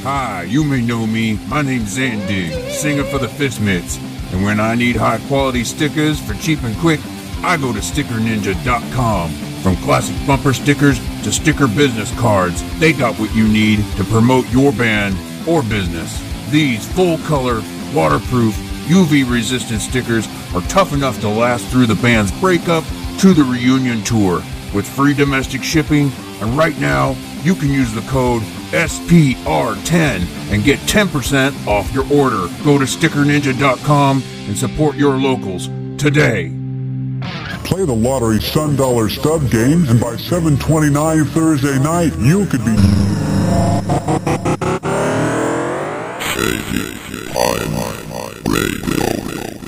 Hi, you may know me. My name's Zandig, singer for the Fistmits. And when I need high-quality stickers for cheap and quick, I go to StickerNinja.com. From classic bumper stickers to sticker business cards, they got what you need to promote your band or business. These full-color, waterproof, UV-resistant stickers are tough enough to last through the band's breakup to the reunion tour. With free domestic shipping, and right now, you can use the code SPR10 and get 10% off your order. Go to StickerNinja.com and support your locals today. Play the lottery $10 stub game, and by 7/29 Thursday night, you could be... Radio.